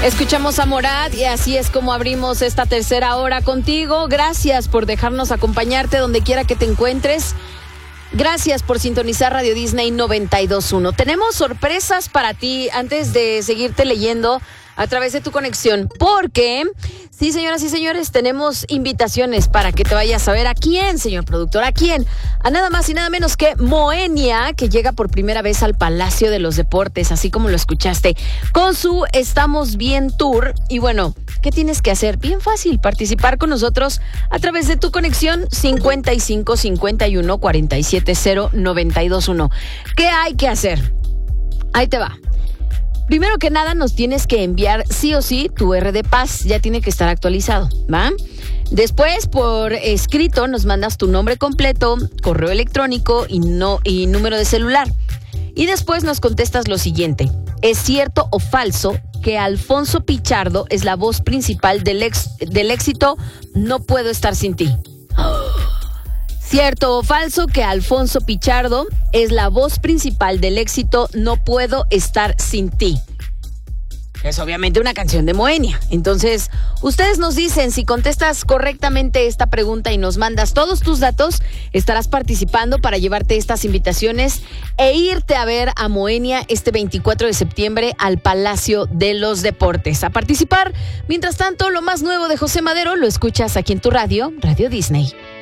Escuchamos a Morat y así es como abrimos esta tercera hora contigo. Gracias por dejarnos acompañarte donde quiera que te encuentres. Gracias por sintonizar Radio Disney 92.1. Tenemos sorpresas para ti antes de seguirte leyendo a través de tu conexión, porque, sí, señoras y señores, tenemos invitaciones para que te vayas a ver. ¿A quién, señor productor? ¿A quién? A nada más y nada menos que Moenia, que llega por primera vez al Palacio de los Deportes, así como lo escuchaste, con su Estamos Bien Tour. Y bueno, ¿qué tienes que hacer? Bien fácil, participar con nosotros a través de tu conexión 55 51 47 0 92.1. ¿Qué hay que hacer? Ahí te va. Primero que nada, nos tienes que enviar sí o sí tu RD Paz, ya tiene que estar actualizado, ¿va? Después, por escrito, nos mandas tu nombre completo, correo electrónico y número de celular. Y después nos contestas lo siguiente: ¿es cierto o falso que Alfonso Pichardo es la voz principal del éxito No Puedo Estar Sin Ti? ¿Cierto o falso que Alfonso Pichardo es la voz principal del éxito No Puedo Estar Sin Ti? Es obviamente una canción de Moenia. Entonces, ustedes nos dicen, si contestas correctamente esta pregunta y nos mandas todos tus datos, estarás participando para llevarte estas invitaciones e irte a ver a Moenia este 24 de septiembre al Palacio de los Deportes. A participar. Mientras tanto, lo más nuevo de José Madero lo escuchas aquí en tu radio, Radio Disney.